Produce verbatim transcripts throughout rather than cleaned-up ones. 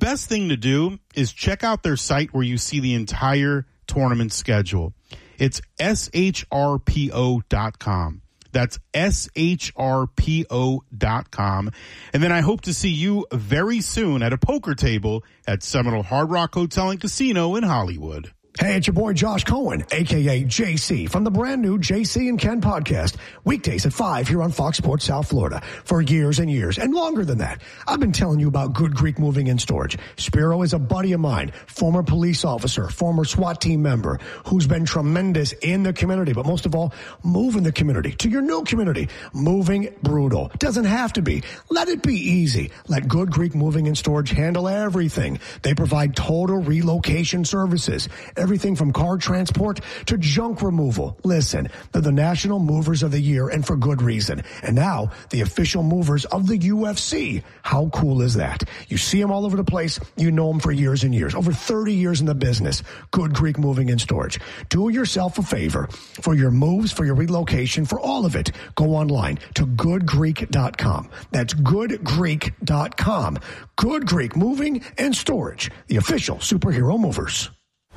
best thing to do is check out their site where you see the entire tournament schedule. It's S H R P O dot com. That's S H R P O dot com. And then I hope to see you very soon at a poker table at Seminole Hard Rock Hotel and Casino in Hollywood. Hey, it's your boy Josh Cohen, a k a. J C, from the brand new J C and Ken podcast, weekdays at five here on Fox Sports South Florida. For years and years, and longer than that, I've been telling you about Good Greek Moving and Storage. Spiro is a buddy of mine, former police officer, former SWAT team member, who's been tremendous in the community, but most of all, moving the community to your new community. Moving brutal. Doesn't have to be. Let it be easy. Let Good Greek Moving and Storage handle everything. They provide total relocation services. Everything from car transport to junk removal. Listen, they're the National Movers of the Year, and for good reason. And now, the official movers of the U F C. How cool is that? You see them all over the place. You know them for years and years. Over thirty years in the business. Good Greek Moving and Storage. Do yourself a favor. For your moves, for your relocation, for all of it, go online to good greek dot com. That's good greek dot com. Good Greek Moving and Storage. The official superhero movers.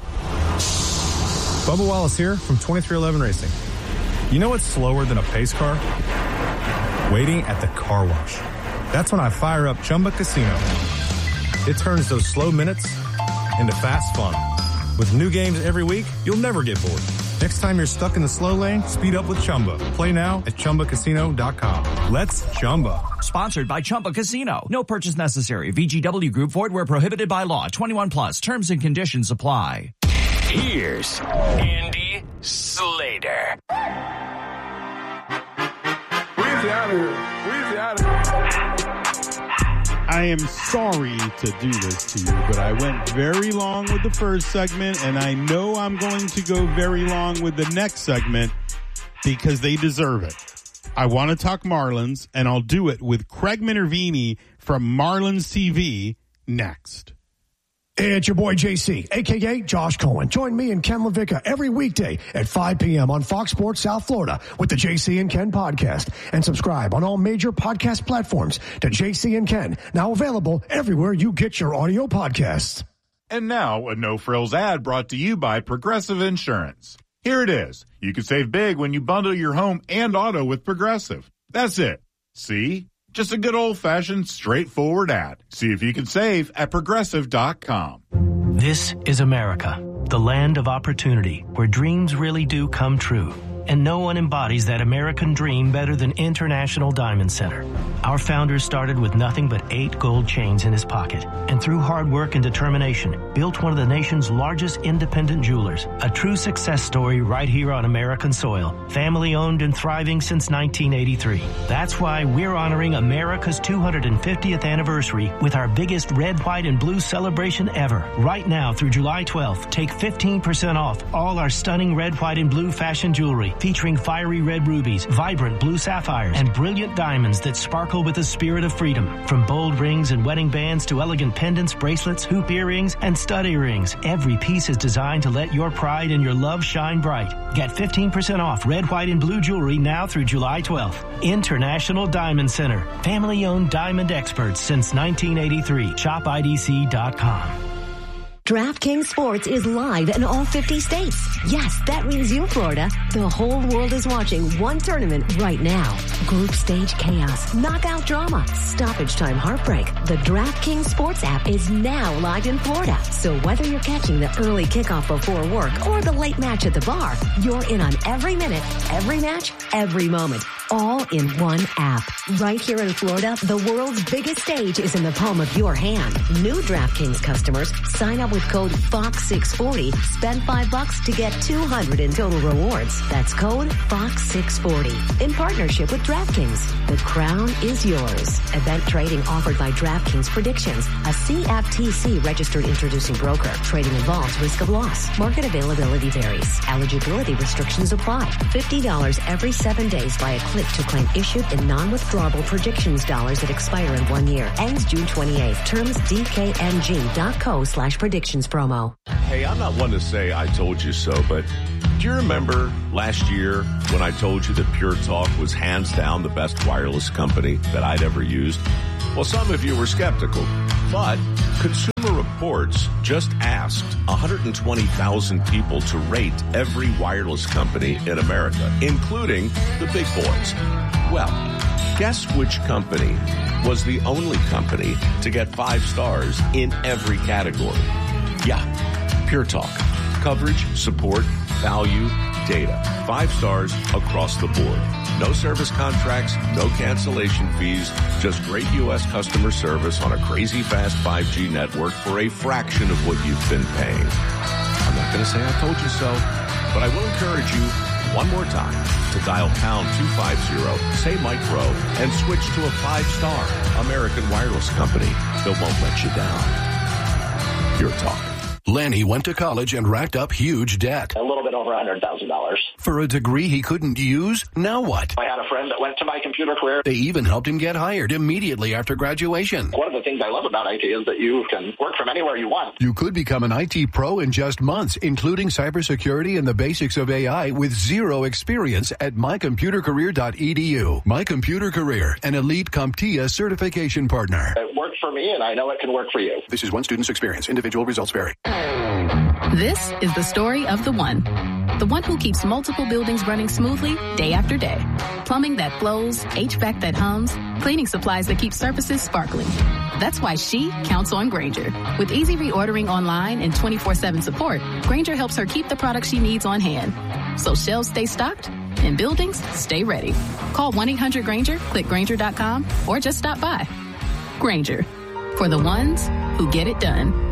Bubba Wallace here from twenty-three eleven Racing. You know what's slower than a pace car? Waiting at the car wash. That's when I fire up Chumba Casino. It turns those slow minutes into fast fun. With new games every week, you'll never get bored. Next time you're stuck in the slow lane, speed up with Chumba. Play now at chumba casino dot com. Let's Chumba. Sponsored by Chumba Casino. No purchase necessary. V G W Group. Void where prohibited by law. twenty-one plus. Terms and conditions apply. Here's Andy Slater. Weezy out of here. Weezy out of here. I am sorry to do this to you, but I went very long with the first segment, and I know I'm going to go very long with the next segment because they deserve it. I want to talk Marlins, and I'll do it with Craig Minervini from Marlins T V next. It's your boy J C, a k a. Josh Cohen. Join me and Ken LaVicka every weekday at five p.m. on Fox Sports South Florida with the J C and Ken podcast. And subscribe on all major podcast platforms to J C and Ken, now available everywhere you get your audio podcasts. And now, a no-frills ad brought to you by Progressive Insurance. Here it is. You can save big when you bundle your home and auto with Progressive. That's it. See? Just a good old-fashioned, straightforward ad. See if you can save at progressive dot com. This is America, the land of opportunity, where dreams really do come true. And no one embodies that American dream better than International Diamond Center. Our founder started with nothing but eight gold chains in his pocket, and through hard work and determination, built one of the nation's largest independent jewelers. A true success story right here on American soil. Family owned and thriving since nineteen eighty-three. That's why we're honoring America's two hundred fiftieth anniversary with our biggest red, white, and blue celebration ever. Right now through July twelfth, take fifteen percent off all our stunning red, white, and blue fashion jewelry, featuring fiery red rubies, vibrant blue sapphires, and brilliant diamonds that sparkle with the spirit of freedom. From bold rings and wedding bands to elegant pendants, bracelets, hoop earrings, and stud earrings, every piece is designed to let your pride and your love shine bright. Get fifteen percent off red, white, and blue jewelry now through July twelfth. International Diamond Center. Family-owned diamond experts since nineteen eighty-three. shop I D C dot com. DraftKings Sports is live in all fifty states. Yes, that means you, Florida. The whole world is watching one tournament right now. Group stage chaos, knockout drama, stoppage time heartbreak. The DraftKings Sports app is now live in Florida. So whether you're catching the early kickoff before work or the late match at the bar, you're in on every minute, every match, every moment. All in one app. Right here in Florida, the world's biggest stage is in the palm of your hand. New DraftKings customers, sign up with code Fox six forty. Spend five bucks to get two hundred in total rewards. That's code Fox six forty. In partnership with DraftKings, the crown is yours. Event trading offered by DraftKings Predictions, a C F T C registered introducing broker. Trading involves risk of loss. Market availability varies. Eligibility restrictions apply. fifty dollars every seven days via click to claim issued and non-withdrawable predictions dollars that expire in one year. Ends June twenty-eighth. Terms D K N G dot co slash predictions promo. Hey, I'm not one to say I told you so, but do you remember last year when I told you that Pure Talk was hands down the best wireless company that I'd ever used? Well, some of you were skeptical, but Consumer Sports just asked one hundred twenty thousand people to rate every wireless company in America, including the big boys. Well, guess which company was the only company to get five stars in every category? Yeah, Pure Talk. Coverage, support, value, data. Five stars across the board. No service contracts, no cancellation fees, just great U S customer service on a crazy fast five G network for a fraction of what you've been paying. I'm not going to say I told you so, but I will encourage you one more time to dial pound two fifty, say Mike Rowe, and switch to a five-star American wireless company that won't let you down. Pure Talk. Lanny went to college and racked up huge debt. A little bit over one hundred thousand dollars. For a degree he couldn't use? Now what? I had a friend that went to My Computer Career. They even helped him get hired immediately after graduation. One of the things I love about I T is that you can work from anywhere you want. You could become an I T pro in just months, including cybersecurity and the basics of A I with zero experience at my computer career dot e d u. My Computer Career, an elite CompTIA certification partner. It worked for me, and I know it can work for you. This is one student's experience. Individual results vary. This is the story of the one. The one who keeps multiple buildings running smoothly day after day. Plumbing that flows, H V A C that hums, cleaning supplies that keep surfaces sparkling. That's why she counts on Grainger. With easy reordering online and twenty-four seven support, Grainger helps her keep the products she needs on hand. So shelves stay stocked and buildings stay ready. Call one eight hundred Grainger, click Grainger dot com, or just stop by. Grainger, for the ones who get it done.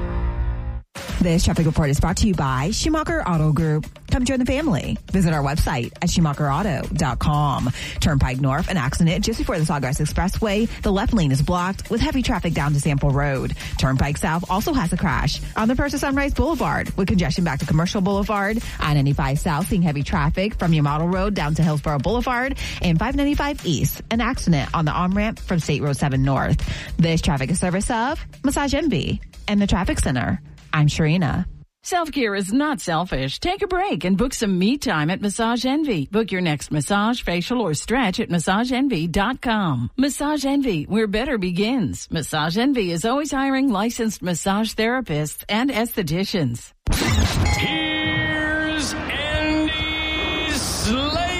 This traffic report is brought to you by Schumacher Auto Group. Come join the family. Visit our website at schumacher auto dot com. Turnpike North, an accident just before the Sawgrass Expressway. The left lane is blocked with heavy traffic down to Sample Road. Turnpike South also has a crash on the Persa Sunrise Boulevard with congestion back to Commercial Boulevard. I ninety-five South seeing heavy traffic from your Model Road down to Hillsborough Boulevard. And five ninety-five East, an accident on the on-ramp from State Road seven North. This traffic is service of Massage Envy and the Traffic Center. I'm Sharina. Self-care is not selfish. Take a break and book some me time at Massage Envy. Book your next massage, facial, or stretch at massage envy dot com. Massage Envy, where better begins. Massage Envy is always hiring licensed massage therapists and estheticians. Here's Andy Slater.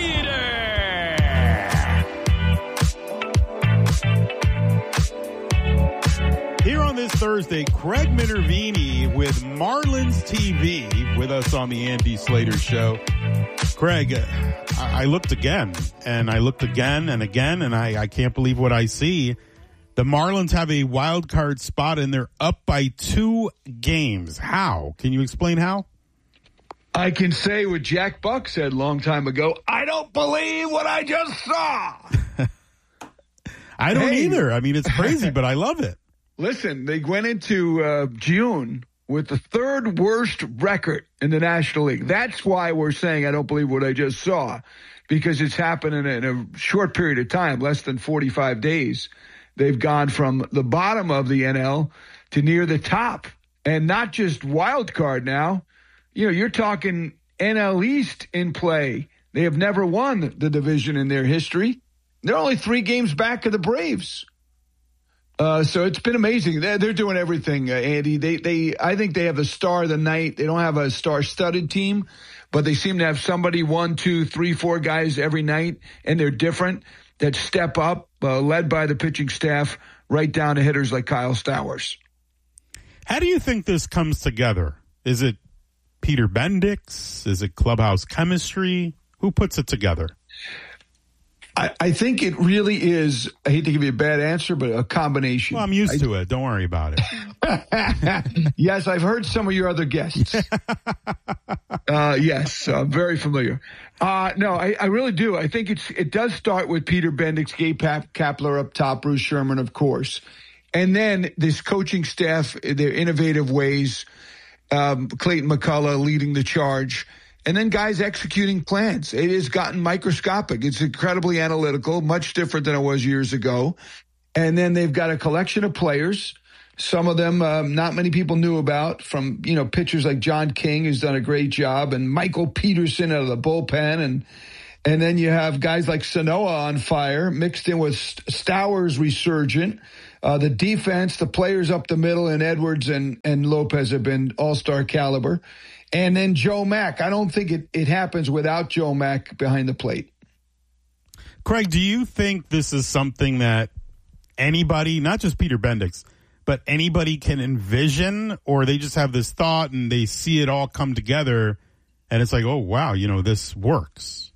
Here on this Thursday, Craig Minervini with Marlins T V with us on the Andy Slater Show. Craig, I, I looked again, and I looked again and again, and I, I can't believe what I see. The Marlins have a wild card spot, and they're up by two games. How? Can you explain how? I can say what Jack Buck said a long time ago. I don't believe what I just saw. I don't hey. either. I mean, it's crazy, but I love it. Listen, they went into uh, June with the third worst record in the National League. That's why we're saying I don't believe what I just saw, because it's happened in a, in a short period of time, less than forty-five days. They've gone from the bottom of the N L to near the top, and not just wild card now. You know, you're talking N L East in play. They have never won the division in their history. They're only three games back of the Braves. Uh, so it's been amazing. They're, they're doing everything, uh, Andy. They, they, I think they have the star of the night. They don't have a star-studded team, but they seem to have somebody, one, two, three, four guys every night, and they're different, that step up, uh, led by the pitching staff, right down to hitters like Kyle Stowers. How do you think this comes together? Is it Peter Bendix? Is it clubhouse chemistry? Who puts it together? I, I think it really is, I hate to give you a bad answer, but a combination. Well, I'm used I, to it. Don't worry about it. Yes, I've heard some of your other guests. uh, yes, I'm very familiar. Uh, no, I, I really do. I think it's it does start with Peter Bendix, Gabe Kapler up top, Bruce Sherman, of course. And then this coaching staff, their innovative ways, um, Clayton McCullough leading the charge. And then guys executing plans. It has gotten microscopic. It's incredibly analytical, much different than it was years ago. And then they've got a collection of players. Some of them um, not many people knew about, from, you know, pitchers like John King, who's done a great job, and Michael Peterson out of the bullpen. And and then you have guys like Sanoa on fire, mixed in with Stowers resurgent. Uh, the defense, the players up the middle, and Edwards and, and Lopez have been all-star caliber. And then Joe Mack. I don't think it, it happens without Joe Mack behind the plate. Craig, do you think this is something that anybody, not just Peter Bendix, but anybody can envision, or they just have this thought and they see it all come together and it's like, oh, wow, you know, this works?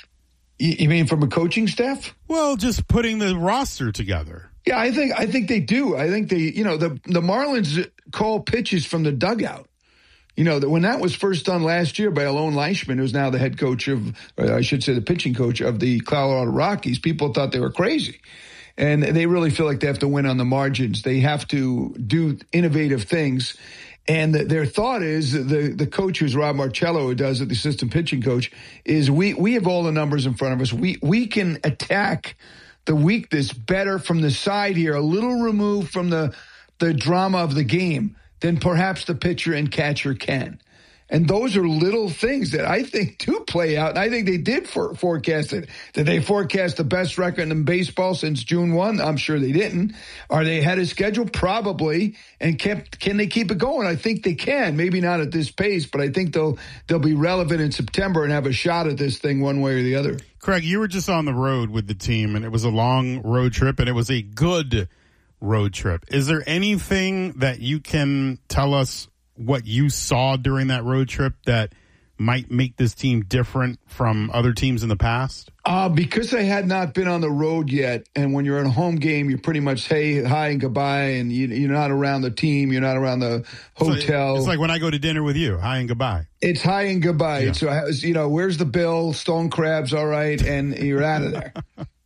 You mean from a coaching staff? Well, just putting the roster together. Yeah, I think I think they do. I think they, you know, the the Marlins call pitches from the dugout. You know, that when that was first done last year by Alon Leishman, who's now the head coach of, or I should say the pitching coach of the Colorado Rockies, people thought they were crazy. And they really feel like they have to win on the margins. They have to do innovative things. And their thought is, the, the coach who's Rob Marcello, who does it, the assistant pitching coach, is we, we have all the numbers in front of us. We, we can attack the weakness better from the side here, a little removed from the, the drama of the game than perhaps the pitcher and catcher can. And those are little things that I think do play out. And I think they did for, forecast it. Did they forecast the best record in baseball since June first? I'm sure they didn't. Are they ahead of schedule? Probably. And kept, can they keep it going? I think they can. Maybe not at this pace, but I think they'll they'll be relevant in September and have a shot at this thing one way or the other. Craig, you were just on the road with the team, and it was a long road trip, and it was a good road trip. Is there anything that you can tell us what you saw during that road trip that might make this team different from other teams in the past? Uh, because I had not been on the road yet, and when you're at a home game, you're pretty much hey, hi, and goodbye, and you, you're not around the team, you're not around the hotel. So it's like when I go to dinner with you, hi and goodbye. It's hi and goodbye. Yeah. So, I was, you know, where's the bill? Stone crabs, all right, and you're out of there.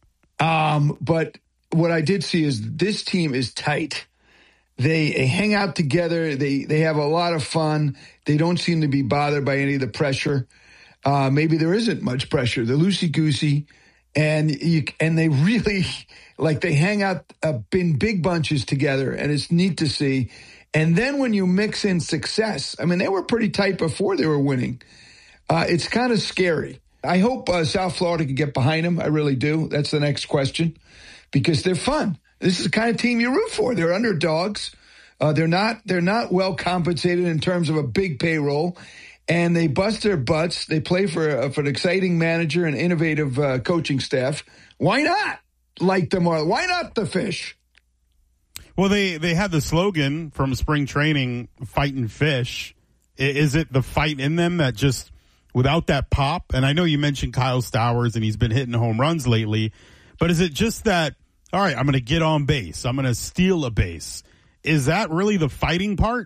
um, but what I did see is this team is tight. They, they hang out together. They they have a lot of fun. They don't seem to be bothered by any of the pressure. Uh, maybe there isn't much pressure. They're loosey-goosey, and you, and they really, like, they hang out uh, in big bunches together, and it's neat to see. And then when you mix in success, I mean, they were pretty tight before they were winning. Uh, it's kind of scary. I hope uh, South Florida can get behind them. I really do. That's the next question, because they're fun. This is the kind of team you root for. They're underdogs. Uh, they're not they're not well compensated in terms of a big payroll, and they bust their butts. They play for, uh, for an exciting manager and innovative uh, coaching staff. Why not like the Marlins? Why not the Fish? Well, they, they had the slogan from spring training, fighting fish. Is it the fight in them that just, without that pop? And I know you mentioned Kyle Stowers, and he's been hitting home runs lately, but is it just that, all right, I'm going to get on base, I'm going to steal a base? Is that really the fighting part?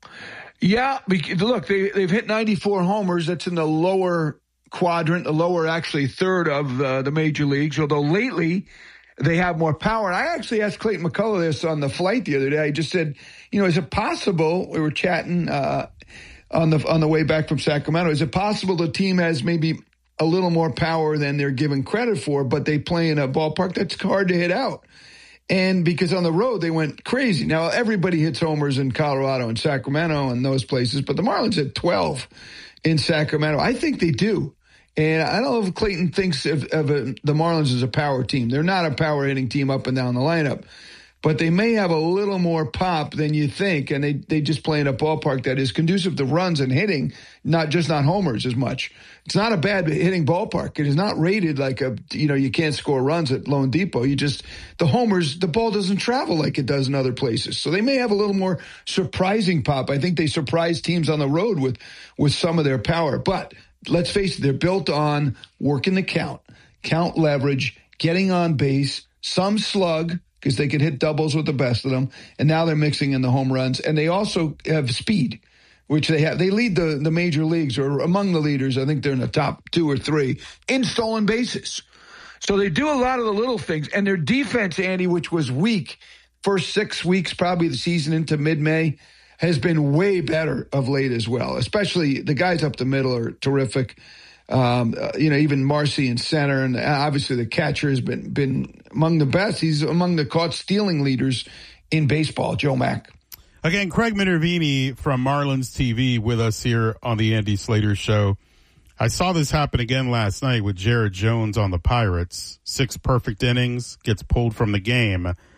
Yeah, look, they, they've hit ninety-four homers. That's in the lower quadrant, the lower actually third of the, the major leagues, although lately they have more power. And I actually asked Clayton McCullough this on the flight the other day. I just said, you know, is it possible, we were chatting uh, on the on the way back from Sacramento, is it possible the team has maybe a little more power than they're given credit for, but they play in a ballpark that's hard to hit out? And because on the road, they went crazy. Now, everybody hits homers in Colorado and Sacramento and those places, but the Marlins hit twelve in Sacramento. I think they do. And I don't know if Clayton thinks of, of a, the Marlins as a power team. They're not a power hitting team up and down the lineup, but they may have a little more pop than you think. And they, they just play in a ballpark that is conducive to runs and hitting, not just not homers as much. It's not a bad hitting ballpark. It is not rated like a, you know, you can't score runs at Lone Depot. You just, the homers, the ball doesn't travel like it does in other places. So they may have a little more surprising pop. I think they surprise teams on the road with, with some of their power. But let's face it, they're built on working the count, count leverage, getting on base, some slug, because they could hit doubles with the best of them. And now they're mixing in the home runs. And they also have speed, which they have. They lead the, the major leagues, or among the leaders. I think they're in the top two or three in stolen bases. So they do a lot of the little things. And their defense, Andy, which was weak first six weeks, probably the season into mid-May, has been way better of late as well. Especially the guys up the middle are terrific. Um, uh, you know, even Marcy in center, and obviously the catcher has been been among the best. He's among the caught stealing leaders in baseball, Joe Mack. Again, Craig Minervini from Marlins T V with us here on the Andy Slater Show. I saw this happen again last night with Jared Jones on the Pirates. Six perfect innings, gets pulled from the game.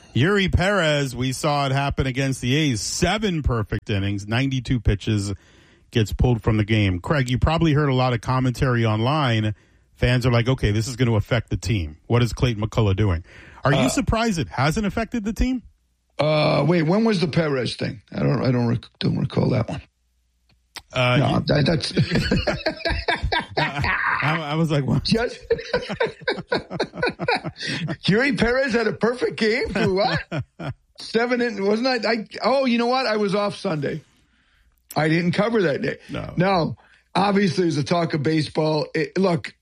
Yuri Perez, we saw it happen against the A's. Seven perfect innings, ninety-two pitches, gets pulled from the game. Craig, you probably heard a lot of commentary online. Fans are like, okay, this is going to affect the team. What is Clayton McCullough doing? Are you uh, surprised it hasn't affected the team? Uh, wait, when was the Perez thing? I don't, I don't, rec- don't recall that one. Uh, no, you, that, that's. I, I was like, what? Just Yuri Perez had a perfect game for what? Seven in, wasn't I, I? Oh, you know what? I was off Sunday. I didn't cover that day. No, no. Obviously, there's a talk of baseball. It, look,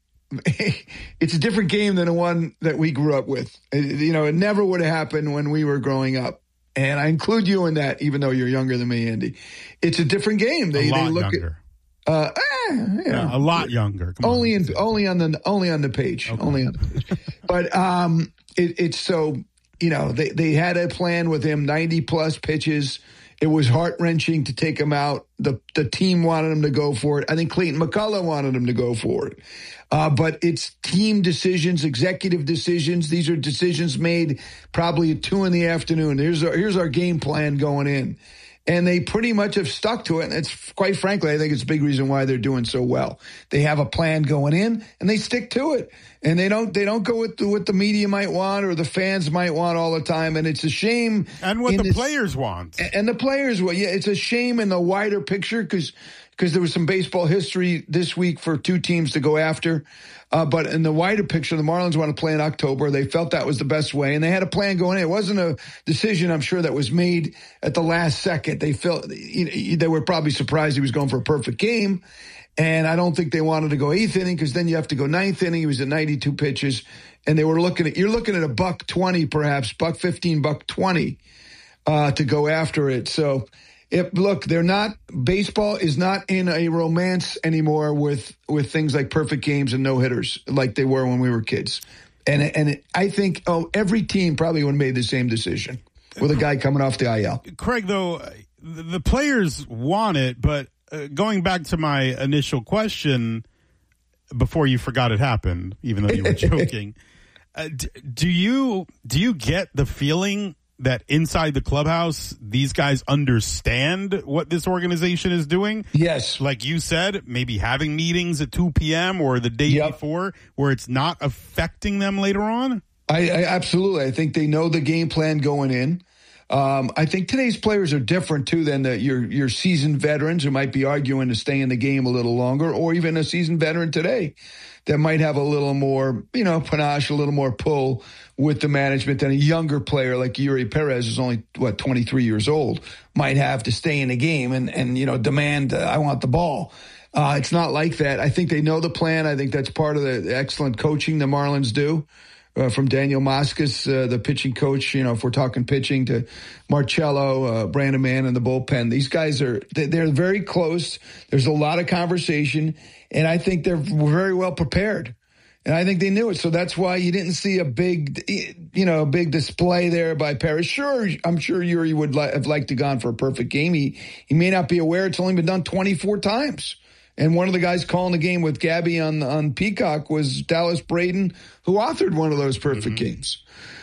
it's a different game than the one that we grew up with. It, you know, it never would have happened when we were growing up. And I include you in that, even though you're younger than me, Andy. It's a different game. They, a lot they look younger. At, uh, eh, you yeah, know, a lot younger. Come only on. in, only on the, only on the page, okay. only on the page. But um, it, it's so, you know, they, they had a plan with him, ninety plus pitches. It was heart wrenching to take him out. The the team wanted him to go for it. I think Clayton McCullough wanted him to go for it. Uh, but it's team decisions, executive decisions. These are decisions made probably at two in the afternoon. Here's our, here's our game plan going in. And they pretty much have stuck to it. And it's quite frankly, I think it's a big reason why they're doing so well. They have a plan going in and they stick to it. And they don't, they don't go with the, what the media might want or the fans might want all the time. And it's a shame. And what the this, players want. And the players want. Yeah, it's a shame in the wider picture because, because there was some baseball history this week for two teams to go after. Uh, but in the wider picture, the Marlins want to play in October. They felt that was the best way, and they had a plan going in. It wasn't a decision, I'm sure, that was made at the last second. They felt you know, they were probably surprised he was going for a perfect game, and I don't think they wanted to go eighth inning because then you have to go ninth inning. He was at ninety-two pitches, and they were looking at you're looking at a buck twenty, perhaps buck fifteen, buck twenty uh, to go after it. So. If, look, they're not. Baseball is not in a romance anymore with with things like perfect games and no hitters like they were when we were kids. And and it, I think oh every team probably would have made the same decision with a guy coming off the I L. Craig, though, the players want it, but uh, going back to my initial question before you forgot it happened, even though you were joking, uh, d- do you do you get the feeling that inside the clubhouse, these guys understand what this organization is doing? Yes. Like you said, maybe having meetings at two p.m. or the day yep. before where it's not affecting them later on? I, I absolutely. I think they know the game plan going in. Um, I think today's players are different, too, than the, your your seasoned veterans who might be arguing to stay in the game a little longer, or even a seasoned veteran today that might have a little more, you know, panache, a little more pull with the management than a younger player like Yuri Perez, who's only, what, twenty-three years old, might have to stay in the game and, and you know, demand, uh, I want the ball. Uh, it's not like that. I think they know the plan. I think that's part of the excellent coaching the Marlins do. Uh, from Daniel Moscas, uh, the pitching coach, you know, if we're talking pitching, to Marcello, uh, Brandon Mann in the bullpen. These guys are, they're very close. There's a lot of conversation, and I think they're very well prepared. And I think they knew it. So that's why you didn't see a big, you know, a big display there by Perez. Sure, I'm sure Yuri would li- have liked to gone for a perfect game. He, he may not be aware it's only been done twenty-four times. And one of the guys calling the game with Gabby on on Peacock was Dallas Braden, who authored one of those perfect mm-hmm. games.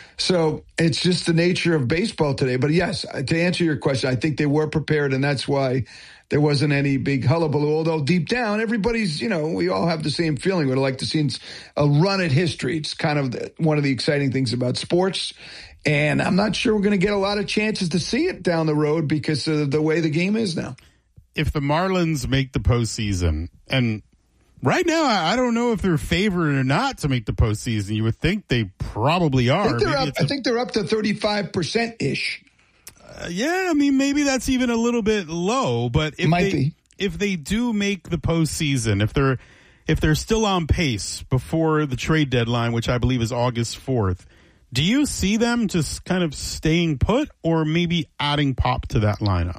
So it's just the nature of baseball today. But yes, to answer your question, I think they were prepared, and that's why there wasn't any big hullabaloo. Although deep down, everybody's, you know, we all have the same feeling. We'd like to see a run at history. It's kind of the, one of the exciting things about sports. And I'm not sure we're going to get a lot of chances to see it down the road because of the way the game is now. If the Marlins make the postseason, and right now I don't know if they're favored or not to make the postseason. You would think they probably are. I think they're, up, I think they're up to thirty-five percent ish. Uh, yeah, I mean, maybe that's even a little bit low, but if Might they, be. if they do make the postseason, if they're if they're still on pace before the trade deadline, which I believe is August fourth, do you see them just kind of staying put or maybe adding Pop to that lineup?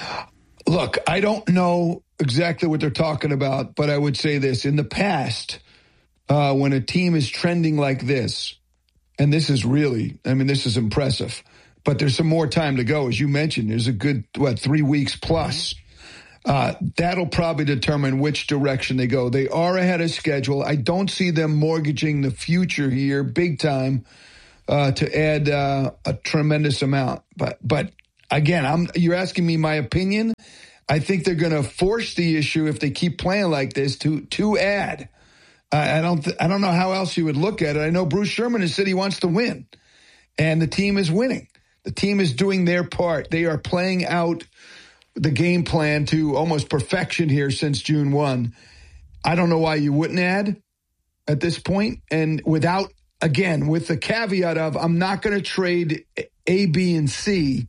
Look, I don't know exactly what they're talking about, but I would say this. In the past, uh, when a team is trending like this, and this is really, I mean, this is impressive, but there's some more time to go. As you mentioned, there's a good, what, three weeks plus. Uh, that'll probably determine which direction they go. They are ahead of schedule. I don't see them mortgaging the future here big time uh, to add uh, a tremendous amount. But but again, I'm you're asking me my opinion. I think they're going to force the issue if they keep playing like this to to add. I, I don't th- I don't know how else you would look at it. I know Bruce Sherman has said he wants to win, and the team is winning. The team is doing their part. They are playing out the game plan to almost perfection here since June first. I don't know why you wouldn't add at this point. And without, again, with the caveat of I'm not going to trade A, B, and C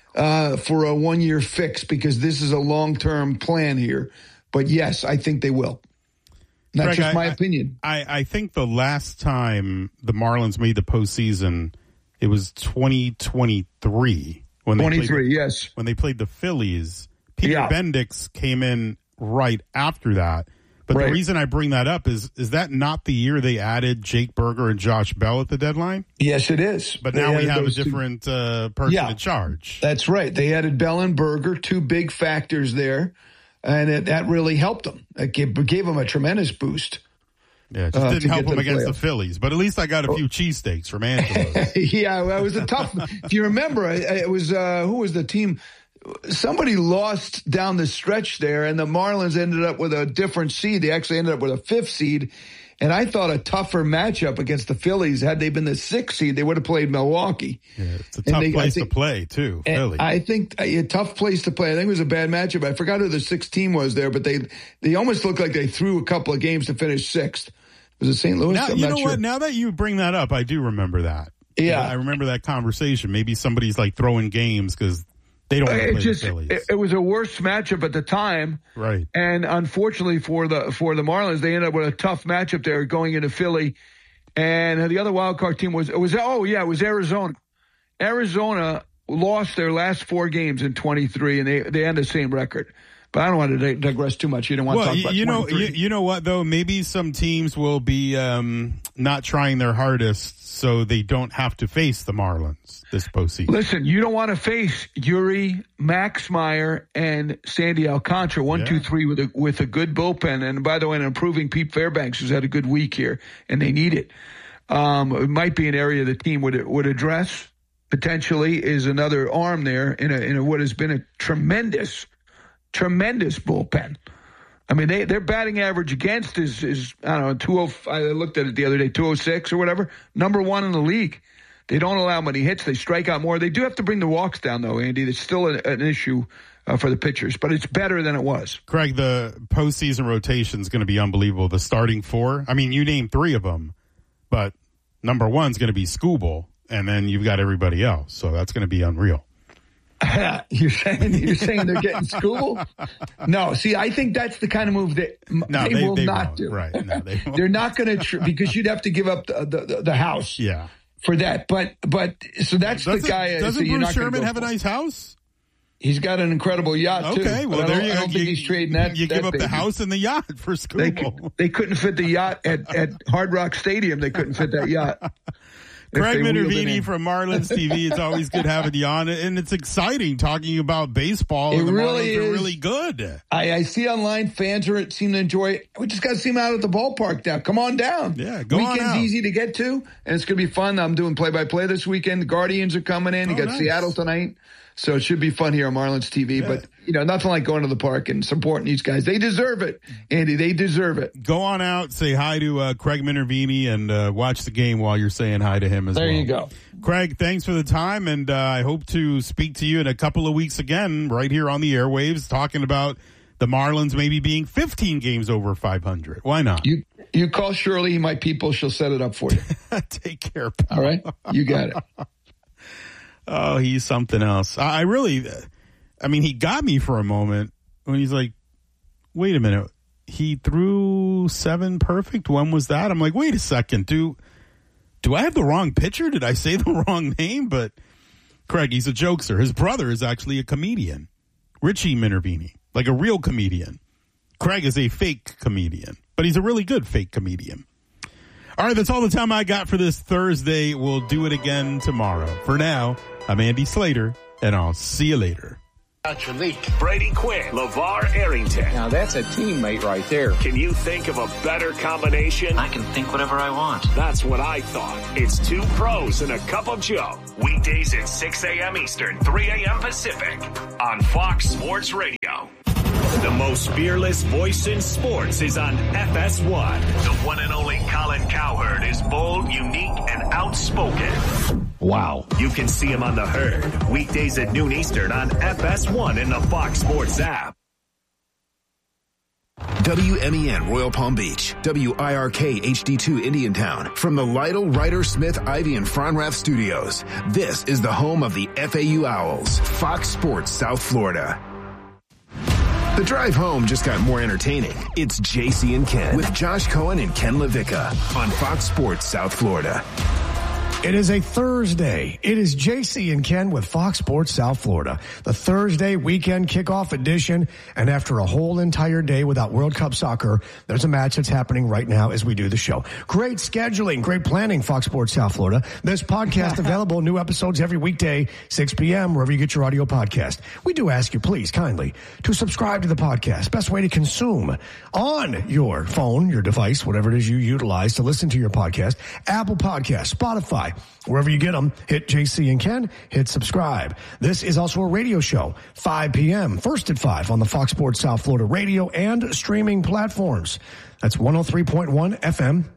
uh, for a one-year fix because this is a long-term plan here. But, yes, I think they will. That's Greg, just my I, opinion. I, I think the last time the Marlins made the postseason, it was twenty twenty-three. When they twenty-three, played, yes. When they played the Phillies. Peter yeah. Bendix came in right after that. But right. the reason I bring that up is, is that not the year they added Jake Berger and Josh Bell at the deadline? Yes, it is. But they now we have a two. different uh, person yeah. in charge. That's right. They added Bell and Berger, two big factors there, and it, that really helped them. It gave, gave them a tremendous boost. Yeah, it just uh, didn't help them the against playoffs. the Phillies. But at least I got a few cheesesteaks from Angelo's. yeah, well, it was a tough. If you remember, it was uh, who was the team? Somebody lost down the stretch there, and the Marlins ended up with a different seed. They actually ended up with a fifth seed, and I thought a tougher matchup against the Phillies. Had they been the sixth seed, they would have played Milwaukee. Yeah, it's a tough they, place think, to play, too, Philly. I think a tough place to play. I think it was a bad matchup. I forgot who the sixth team was there, but they they almost looked like they threw a couple of games to finish sixth. Was it Saint Louis? Now, I'm you not know sure. what? Now that you bring that up, I do remember that. Yeah. I remember that conversation. Maybe somebody's like throwing games because they don't want to It play just the Phillies. it, it was a worse matchup at the time, right? And unfortunately for the for the Marlins, they ended up with a tough matchup there going into Philly, and the other wild card team was it was oh yeah it was Arizona. Arizona lost their last four games in twenty-three, and they they had the same record. But I don't want to digress too much. You don't want well, to talk about you know, twenty-three. you, you know what though? Maybe some teams will be um, not trying their hardest, so they don't have to face the Marlins this postseason. Listen, you don't want to face Yuri, Max Meyer, and Sandy Alcantara. One, Yeah. two, three with a with a good bullpen. And by the way, an improving Pete Fairbanks, who's had a good week here, and they need it. Um, it might be an area the team would would address potentially. Is another arm there in a in a, what has been a tremendous. Tremendous bullpen. I mean, they, their batting average against is, is I don't know, two oh, I looked at it the other day, two oh six or whatever, number one in the league. They don't allow many hits. They strike out more. They do have to bring the walks down, though, Andy. That's still an, an issue uh, for the pitchers, but it's better than it was. Craig, the postseason rotation is going to be unbelievable. The starting four, I mean, you named three of them, but number one's going to be Skubal, and then you've got everybody else. So that's going to be unreal. You're saying you're saying they're getting school? No, see, I think that's the kind of move that no, they, they will they not won't. do. Right? No, they won't. They're not going to tr- because you'd have to give up the the, the house. Yeah. For that, but but so that's doesn't, the guy. Doesn't so you're Bruce not Sherman go have a nice house? He's got an incredible yacht too. Okay, well I there don't, you I go. don't You, think he's trading that. you that give up baby. the house and the yacht for They, Skubal. they couldn't fit the yacht at, at Hard Rock Stadium. They couldn't fit that yacht. Craig Minervini from Marlins T V. It's always good having you on, and it's exciting talking about baseball. It and the really Marlins are is. really good. I, I see online fans are seem to enjoy it. We just got to see them out at the ballpark now. Come on down. Yeah, go Weekend's on out. easy to get to, and it's going to be fun. I'm doing play-by-play this weekend. The Guardians are coming in. You Oh, got nice. Seattle tonight. So it should be fun here on Marlins T V. Yeah. But, you know, nothing like going to the park and supporting these guys. They deserve it, Andy. They deserve it. Go on out, say hi to uh, Craig Minervini, and uh, watch the game while you're saying hi to him as There well. you go. Craig, thanks for the time, and uh, I hope to speak to you in a couple of weeks again right here on the airwaves talking about the Marlins maybe being fifteen games over five hundred. Why not? You you call Shirley, my people. She'll set it up for you. Take care, pal. All right? You got it. Oh, he's something else. I, I really, I mean, he got me for a moment when he's like, wait a minute. He threw seven perfect. When was that? I'm like, wait a second. Do, do I have the wrong pitcher? Did I say the wrong name? But Craig, he's a jokester. His brother is actually a comedian, Richie Minervini, like a real comedian. Craig is a fake comedian, but he's a really good fake comedian. All right, that's all the time I got for this Thursday. We'll do it again tomorrow. For now, I'm Andy Slater, and I'll see you later. Brady Quinn, LeVar Arrington. Now that's a teammate right there. Can you think of a better combination? I can think whatever I want. That's what I thought. It's two pros and a cup of Joe. Weekdays at six a.m. Eastern, three a.m. Pacific on Fox Sports Radio. The most fearless voice in sports is on F S one. The one and only Colin Cowherd is bold, unique, and outspoken. Wow. You can see him on The Herd, weekdays at noon Eastern on F S one in the Fox Sports app. W M E N Royal Palm Beach, W I R K H D two Indiantown. From the Lytle, Ryder, Smith, Ivy, and Fronrath studios, this is the home of the F A U Owls, Fox Sports South Florida. The drive home just got more entertaining. It's J C and Ken with Josh Cohen and Ken LaVicka on Fox Sports South Florida. It is a Thursday. It is J C and Ken with Fox Sports South Florida. The Thursday weekend kickoff edition. And after a whole entire day without World Cup soccer, there's a match that's happening right now as we do the show. Great scheduling, great planning, Fox Sports South Florida. This podcast available, new episodes every weekday, six p.m., wherever you get your audio podcast. We do ask you, please, kindly, to subscribe to the podcast. Best way to consume on your phone, your device, whatever it is you utilize to listen to your podcast. Apple Podcasts, Spotify, wherever you get them, hit J C and Ken, hit subscribe. This is also a radio show, five p.m., first at five on the Fox Sports South Florida radio and streaming platforms. That's one oh three point one F M,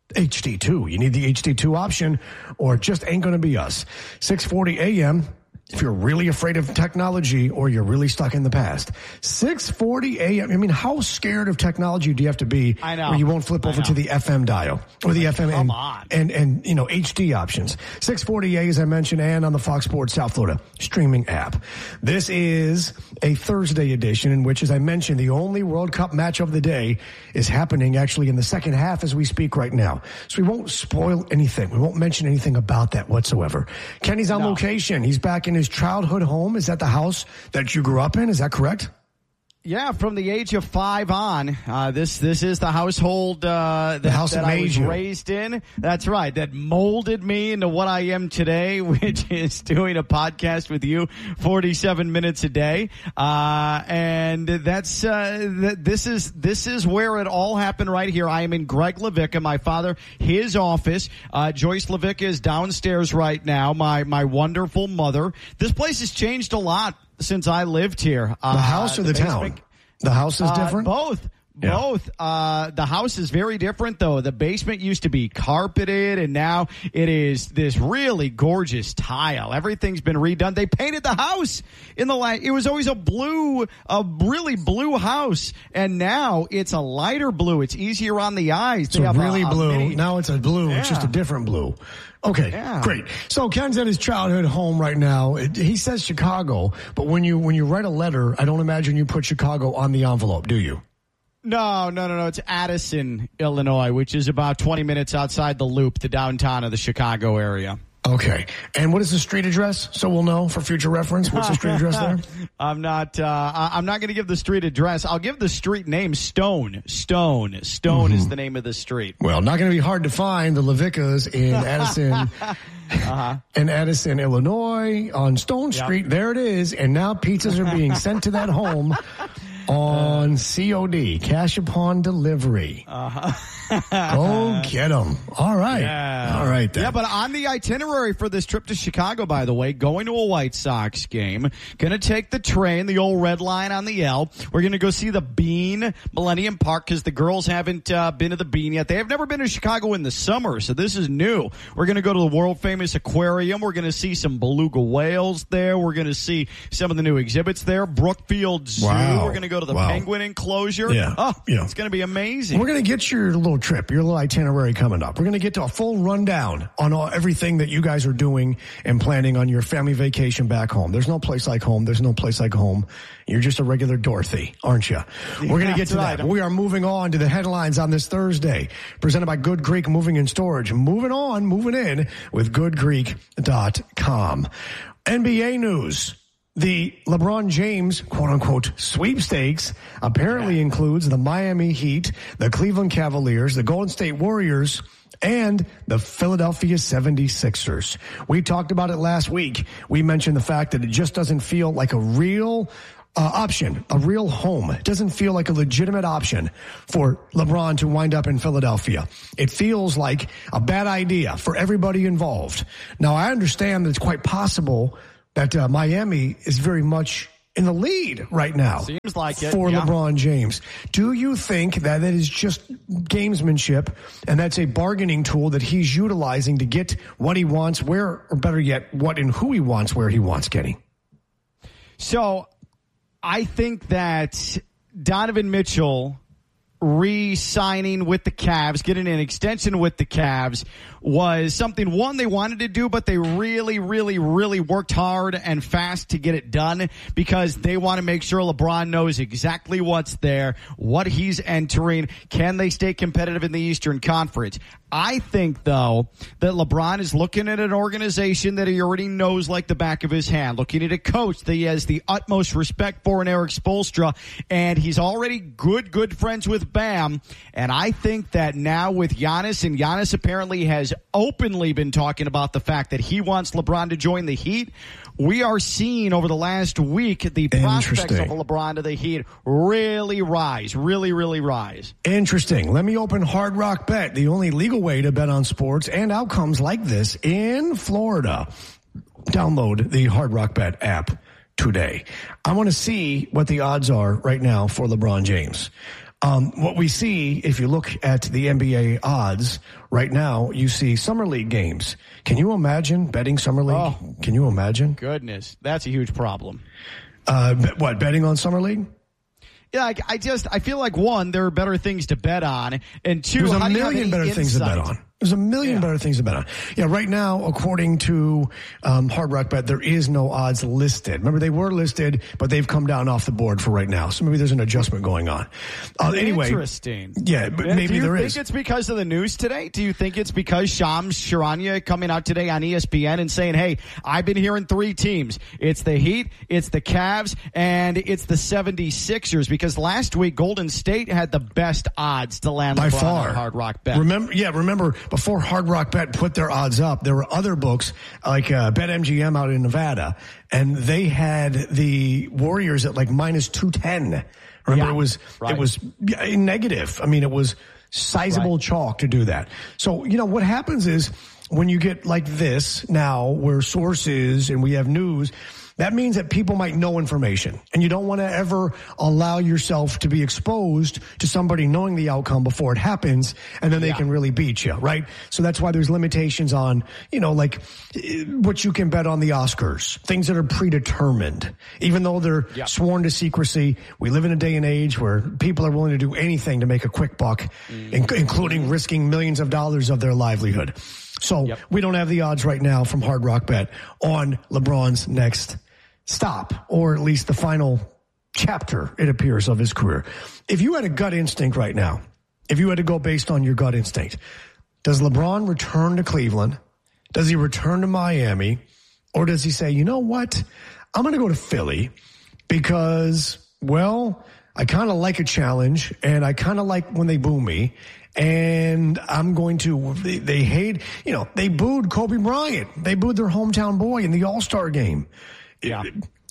H D two. You need the H D two option or it just ain't going to be us. six forty a.m., if you're really afraid of technology or you're really stuck in the past. six forty a.m. I mean, how scared of technology do you have to be I know. where you won't flip over to the F M dial or the like, F M come and, on. and, and, you know, H D options. six forty a, as I mentioned, and on the Fox Sports South Florida streaming app. This is a Thursday edition in which, as I mentioned, the only World Cup match of the day is happening actually in the second half as we speak right now. So we won't spoil anything. We won't mention anything about that whatsoever. Kenny's on No. location. He's back in his childhood home. Is that the house that you grew up in? Is that correct? Yeah, from the age of five on, uh, this this is the household uh, that, The house that that I made was you. raised in. That's right, that molded me into what I am today, which is doing a podcast with you forty-seven minutes a day. Uh, and that's uh, th- this is this is where it all happened right here. I am in Greg LaVicka, my father, his office. Uh, Joyce LaVicka is downstairs right now. My my wonderful mother. This place has changed a lot since I lived here. The house uh, or the, the town? The house is Uh, different? both. Yeah. Both. Uh, the house is very different, though. The basement used to be carpeted, and now it is this really gorgeous tile. Everything's been redone. They painted the house in the light. It was always a blue, a really blue house, and now it's a lighter blue. It's easier on the eyes. So They have really a, a blue. mini- Now it's a blue. Yeah. It's just a different blue. Okay, Yeah. great. So Ken's at his childhood home right now. It, he says Chicago, but when you when you write a letter, I don't imagine you put Chicago on the envelope, do you? No, no, no, no. It's Addison, Illinois, which is about twenty minutes outside the Loop, the downtown of the Chicago area. Okay. And what is the street address? So we'll know for future reference. What's the street address there? I'm not. Uh, I- I'm not going to give the street address. I'll give the street name. Stone. Stone. Stone Mm-hmm. is the name of the street. Well, not going to be hard to find the LaVickas in Addison, uh-huh. in Addison, Illinois, on Stone Yep. Street. There it is. And now pizzas are being sent to that home on C O D, cash upon delivery. Uh-huh. Go get them. All right. Yeah. All right, then. Yeah, but on the itinerary for this trip to Chicago, by the way, going to a White Sox game, going to take the train, the old red line on the L. We're going to go see the Bean, Millennium Park, because the girls haven't uh, been to the Bean yet. They have never been to Chicago in the summer, so this is new. We're going to go to the world-famous aquarium. We're going to see some beluga whales there. We're going to see some of the new exhibits there. Brookfield Zoo. Wow. We're going to go to the Wow. penguin enclosure. Yeah. Oh, Yeah. it's going to be amazing. We're going to get your little trip, your little itinerary coming up. We're going to get to a full rundown on all, everything that you guys are doing and planning on your family vacation back home. There's no place like home. There's no place like home. You're just a regular Dorothy, aren't you? We're going to get to That's that. right. We are moving on to the headlines on this Thursday, presented by Good Greek Moving and Storage. Moving on, moving in with good greek dot com. N B A news. The LeBron James, quote-unquote, sweepstakes apparently includes the Miami Heat, the Cleveland Cavaliers, the Golden State Warriors, and the Philadelphia seventy-sixers. We talked about it last week. We mentioned the fact that it just doesn't feel like a real uh, option, a real home. It doesn't feel like a legitimate option for LeBron to wind up in Philadelphia. It feels like a bad idea for everybody involved. Now, I understand that it's quite possible that uh, Miami is very much in the lead right now. Seems like it, for yeah. LeBron James. Do you think that that is just gamesmanship and that's a bargaining tool that he's utilizing to get what he wants where, or better yet, what and who he wants where he wants, Kenny? So I think that Donovan Mitchell re-signing with the Cavs, getting an extension with the Cavs, was something, one, they wanted to do, but they really, really, really worked hard and fast to get it done because they want to make sure LeBron knows exactly what's there, what he's entering. Can they stay competitive in the Eastern Conference? I think, though, that LeBron is looking at an organization that he already knows like the back of his hand, looking at a coach that he has the utmost respect for in Eric Spoelstra, and he's already good, good friends with Bam. And I think that now with Giannis, and Giannis apparently has openly been talking about the fact that he wants LeBron to join the Heat, we are seeing over the last week the prospects of LeBron to the Heat really rise, really, really rise. Interesting. Let me open Hard Rock Bet, the only legal way to bet on sports and outcomes like this in Florida. Download the Hard Rock Bet app today. I want to see what the odds are right now for LeBron James. Um, what we see, if you look at the N B A odds right now, you see Summer League games. Can you imagine betting Summer League? Oh, Can you imagine? Goodness, that's a huge problem. Uh, what, betting on Summer League? Yeah, I, I just, I feel like, one, there are better things to bet on, and two, There's a how do you have million any better insight? things to bet on. There's a million Yeah. better things to bet on. Yeah, right now, according to um, Hard Rock Bet, there is no odds listed. Remember, they were listed, but they've come down off the board for right now. So maybe there's an adjustment going on. Uh, anyway, Interesting. Yeah, but Yeah, maybe Do you there think is. it's because of the news today? Do you think it's because Shams Charania coming out today on E S P N and saying, hey, I've been hearing three teams. It's the Heat, it's the Cavs, and it's the seventy-sixers, because last week Golden State had the best odds to land By LeBron far. on Hard Rock Bet. Remember, yeah, remember before Hard Rock Bet put their odds up, there were other books like uh, BetMGM out in Nevada, and they had the Warriors at like minus two ten. Remember, Yeah, it was right. it was yeah, negative. I mean, it was sizable Right. chalk to do that. So you know what happens is when you get like this now, where sources and we have news. That means that people might know information, and you don't want to ever allow yourself to be exposed to somebody knowing the outcome before it happens, and then they Yeah. can really beat you, right? So that's why there's limitations on, you know, like eh, what you can bet on the Oscars, things that are predetermined, even though they're Yeah. sworn to secrecy. We live in a day and age where people are willing to do anything to make a quick buck, Mm. in- including risking millions of dollars of their livelihood. So Yep. we don't have the odds right now from Hard Rock Bet on LeBron's next stop, or at least the final chapter, it appears, of his career. If you had a gut instinct right now, if you had to go based on your gut instinct, does LeBron return to Cleveland? Does he return to Miami? Or does he say, you know what? I'm going to go to Philly because, well, I kind of like a challenge, and I kind of like when they boo me. And I'm going to, they, they hate, you know, they booed Kobe Bryant. They booed their hometown boy in the All-Star game. Yeah.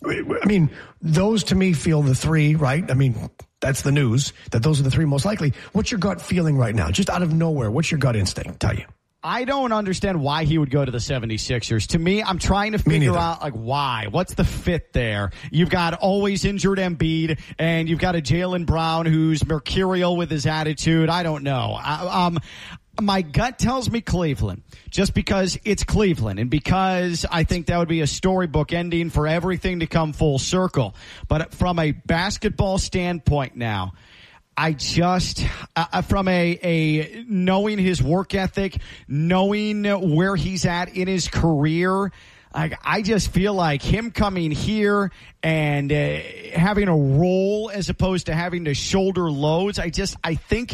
I mean, those to me feel the three, right? I mean, that's the news, that those are the three most likely. What's your gut feeling right now? Just out of nowhere, what's your gut instinct tell you? I don't understand why he would go to the seventy-sixers. To me, I'm trying to figure out, like, why. What's the fit there? You've got always injured Embiid, and you've got a Jaylen Brown who's mercurial with his attitude. I don't know. I, um, my gut tells me Cleveland, just because it's Cleveland, and because I think that would be a storybook ending for everything to come full circle. But from a basketball standpoint now, I just, uh, from a, a knowing his work ethic, knowing where he's at in his career, I, I just feel like him coming here and uh, having a role as opposed to having to shoulder loads. I just, I think,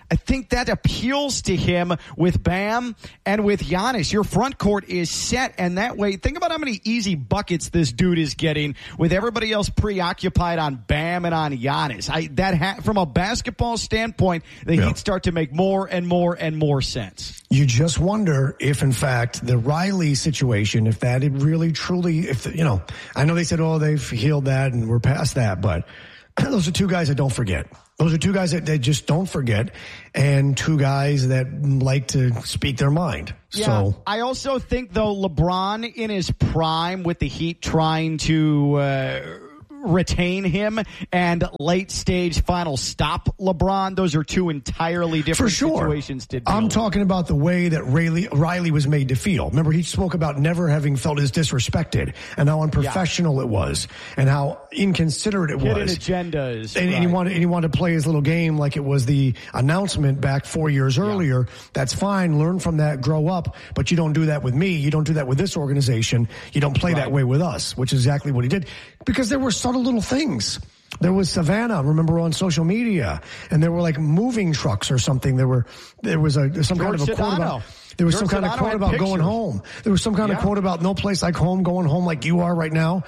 I think that appeals to him with Bam and with Giannis. Your front court is set, and that way, think about how many easy buckets this dude is getting with everybody else preoccupied on Bam and on Giannis. I, that ha- from a basketball standpoint, the yeah. Heat start to make more and more and more sense. You just wonder if, in fact, the Riley situation, if that had really truly, if you know, I know they said, oh, they've healed that and we're past that, but those are two guys that don't forget. Those are two guys that they just don't forget, and two guys that like to speak their mind. Yeah, so I also think, though, LeBron in his prime with the Heat trying to uh, retain him and late stage final stop LeBron, those are two entirely different For sure. situations to deal I'm with. talking about the way that Riley, Riley was made to feel. Remember, he spoke about never having felt as disrespected and how unprofessional yeah. it was and how inconsiderate it Hidden was. agendas. And, right. and, he wanted, and he wanted to play his little game like it was the announcement back four years yeah. earlier. That's fine. Learn from that. Grow up. But you don't do that with me. You don't do that with this organization. You don't play right. that way with us, which is exactly what he did. Because there were subtle little things. There was Savannah, remember, on social media, and there were like moving trucks or something. There were there was a some George kind of a quote Sedano. about there was George some kind Sedano of quote about pictures. going home. There was some kind yeah. of quote about no place like home, going home like you are right now.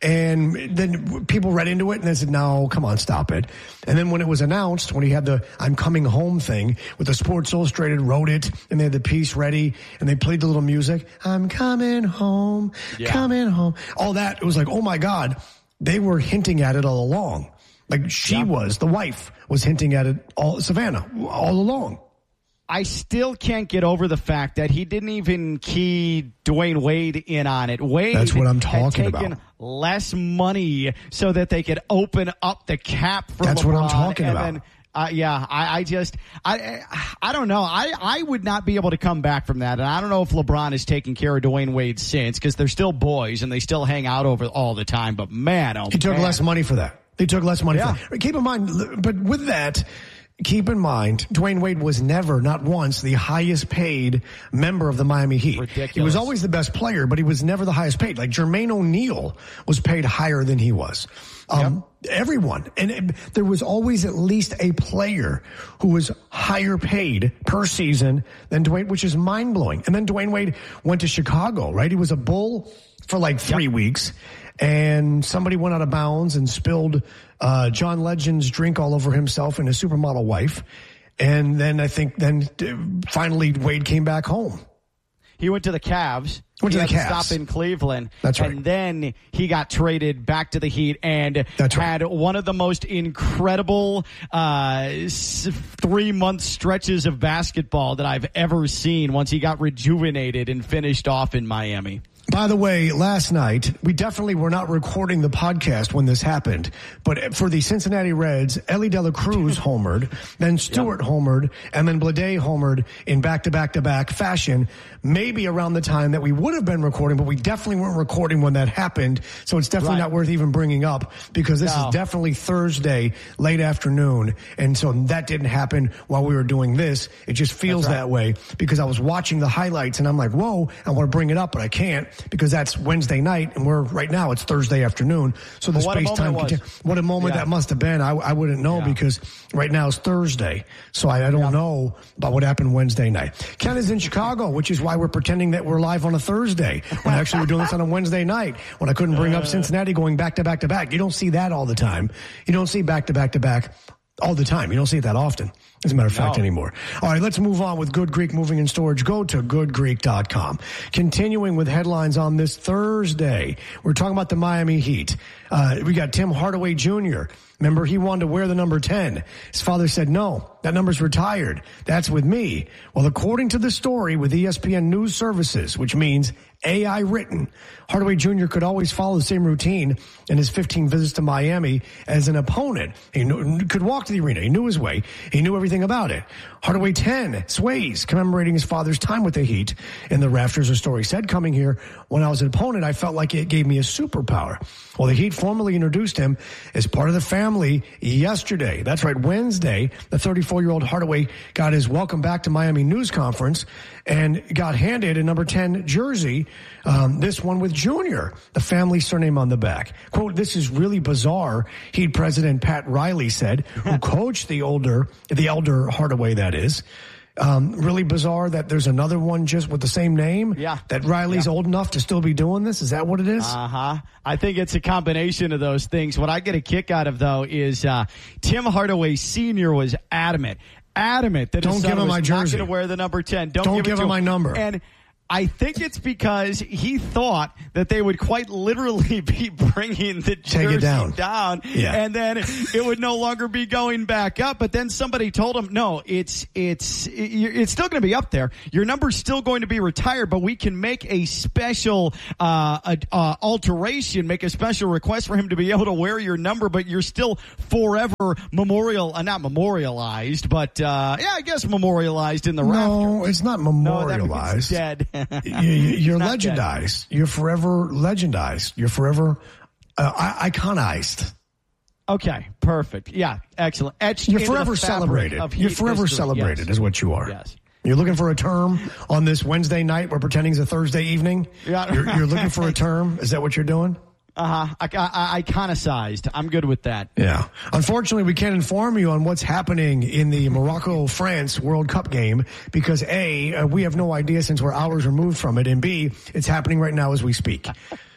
And then people read into it and they said, "No, come on, stop it." And then when it was announced, when he had the "I'm coming home" thing with the Sports Illustrated wrote it, and they had the piece ready, and they played the little music, "I'm coming home, yeah. coming home," all that, it was like, oh my God. They were hinting at it all along. Like she yeah. was, the wife was hinting at it all, Savannah, all along. I still can't get over the fact that he didn't even key Dwayne Wade in on it. Wade That's what I'm talking had taken about. less money so that they could open up the cap for That's LeBron. what I'm talking and about. Then, Uh, yeah, I, I just, I, I don't know. I, I would not be able to come back from that. And I don't know if LeBron has taken care of Dwayne Wade since, because they're still boys and they still hang out over all the time. But man, oh He took man. less money for that. They took less money Yeah. for that. Keep in mind, but with that, keep in mind, Dwayne Wade was never, not once, the highest paid member of the Miami Heat. Ridiculous. He was always the best player, but he was never the highest paid. Like Jermaine O'Neal was paid higher than he was. Um, yep. Everyone. And it, there was always at least a player who was higher paid per season than Dwayne, which is mind blowing. And then Dwayne Wade went to Chicago, right? He was a Bull for like three yep. weeks. And somebody went out of bounds and spilled uh, John Legend's drink all over himself and his supermodel wife. And then I think then uh, finally Wade came back home. He went to the Cavs. Went he to the had Cavs. to stop in Cleveland. That's right. And then he got traded back to the Heat and That's right. had one of the most incredible uh, three-month stretches of basketball that I've ever seen once he got rejuvenated and finished off in Miami. By the way, last night, we definitely were not recording the podcast when this happened, but for the Cincinnati Reds, Ellie De La Cruz homered, then Stewart yep. homered, and then Blade homered in back-to-back-to-back fashion, maybe around the time that we would have been recording, but we definitely weren't recording when that happened, so it's definitely right. not worth even bringing up, because this no. is definitely Thursday, late afternoon, and so that didn't happen while we were doing this. It just feels right. that way, because I was watching the highlights, and I'm like, whoa, I want to bring it up, but I can't, because that's Wednesday night, and we're right now it's Thursday afternoon. So the what space time, conti- what a moment yeah. that must have been. I, I wouldn't know yeah. because right now it's Thursday, so I, I don't yeah. know about what happened Wednesday night. Ken is in Chicago, which is why we're pretending that we're live on a Thursday when actually we're doing this on a Wednesday night. When I couldn't bring up Cincinnati going back to back to back. You don't see that all the time. You don't see back to back to back all the time. You don't see it that often, as a matter of fact, no. anymore. All right, let's move on with Good Greek Moving and Storage. Go to good greek dot com. Continuing with headlines on this Thursday, we're talking about the Miami Heat. Uh, we got Tim Hardaway Junior Remember, he wanted to wear the number ten. His father said, no, that number's retired. That's with me. Well, according to the story with E S P N News Services, which means A I written, Hardaway Junior could always follow the same routine in his fifteen visits to Miami as an opponent. He knew, could walk to the arena. He knew his way. He knew everything about it. Hardaway ten sways, commemorating his father's time with the Heat. In the rafters, the story said, coming here when I was an opponent, I felt like it gave me a superpower. Well, the Heat formally introduced him as part of the family yesterday. That's right, Wednesday. The thirty-four-year-old Hardaway got his welcome back to Miami news conference and got handed a number ten jersey Um, this one with Junior, the family surname on the back. Quote, this is really bizarre, Heat President Pat Riley said, who coached the older, the elder Hardaway, that is. Um, really bizarre that there's another one just with the same name. Yeah. That Riley's yeah. old enough to still be doing this. Is that what it is? Uh-huh. I think it's a combination of those things. What I get a kick out of, though, is uh, Tim Hardaway Senior was adamant, adamant that Don't his son give him was my jersey. not going to wear the number ten. Don't, Don't give, give it him to my number. And I think it's because he thought that they would quite literally be bringing the jersey Take it down. down Yeah. and then it would no longer be going back up. But then somebody told him, no, it's it's it's still going to be up there. Your number's still going to be retired, but we can make a special uh, a, uh, alteration, make a special request for him to be able to wear your number, but you're still forever memorial, uh, not memorialized, but uh, yeah, I guess memorialized in the No, rafters. it's not No, that means memorialized. dead. you, you're Not dead. legendized. You're forever legendized. You're forever uh, iconized. Okay, perfect. Yeah, excellent. Etched You're into the forever fabric celebrated. of You're Heat forever history. celebrated Yes. is what you are. Yes. You're looking for a term on this Wednesday night. We're pretending it's a Thursday evening. Yeah. You're, you're looking for a term. Is that what you're doing? Uh-huh. I, I, iconicized. I'm good with that. Yeah. Unfortunately, we can't inform you on what's happening in the Morocco-France World Cup game because A, uh, we have no idea since we're hours removed from it, and B, it's happening right now as we speak.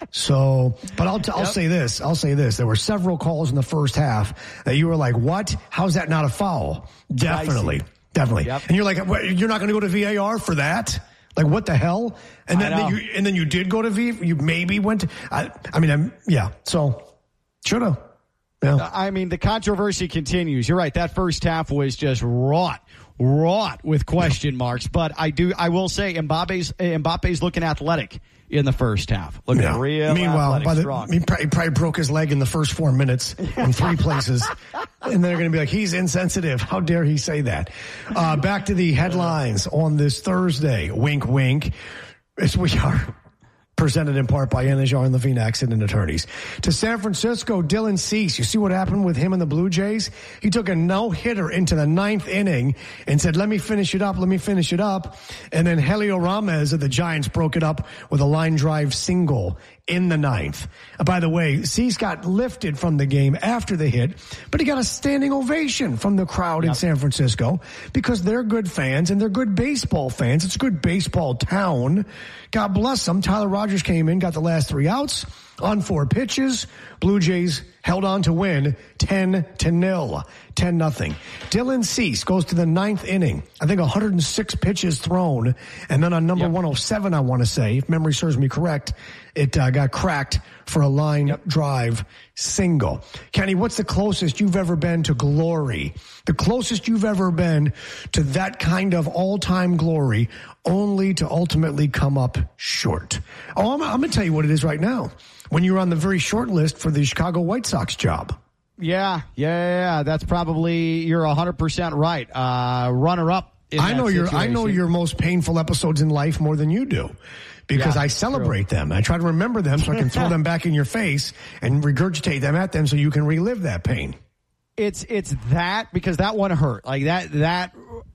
So, but I'll, t- I'll Yep. say this. I'll say this. There were several calls in the first half that you were like, what? How's that not a foul? Definitely. Definitely. Yep. And you're like, what, you're not going to go to V A R for that? Like, what the hell? And then, I know. then you and then you did go to V. You maybe went to. I, I mean, I'm yeah. So should have. Yeah. I mean, the controversy continues. You're right. That first half was just wrought, wrought with question marks. But I do, I will say, Mbappe's Mbappe's looking athletic in the first half. Looking Yeah. real Meanwhile, athletic, by the, strong. he probably, probably broke his leg in the first four minutes in three places. And they're going to be like, he's insensitive. How dare he say that? Uh, back to the headlines on this Thursday. Wink, wink. As we are presented in part by Anajar and Levine Accident Attorneys. To San Francisco, Dylan Cease. You see what happened with him and the Blue Jays? He took a no-hitter into the ninth inning and said, let me finish it up, let me finish it up. And then Helio Ramez of the Giants broke it up with a line drive single in the ninth. Uh, by the way, Cease got lifted from the game after the hit, but he got a standing ovation from the crowd in San Francisco because they're good fans and they're good baseball fans. It's a good baseball town. God bless them. Tyler Rogers came in, got the last three outs on four pitches. Blue Jays held on to win ten to nil, ten nothing. Dylan Cease goes to the ninth inning. I think one hundred six pitches thrown. And then on number yep. one oh seven, I want to say, if memory serves me correct, it uh, got cracked for a line yep. drive single. Kenny, what's the closest you've ever been to glory? The closest you've ever been to that kind of all-time glory, only to ultimately come up short. Oh, I'm, I'm going to tell you what it is right now. When you were on the very short list for the Chicago White Sox job. Yeah, yeah, yeah. That's probably, you're one hundred percent right. Uh, runner up. I know your, situation. I know your most painful episodes in life more than you do. Because yeah, I celebrate true. them. I try to remember them so I can throw them back in your face and regurgitate them at them so you can relive that pain. It's it's that because that one hurt. Like that that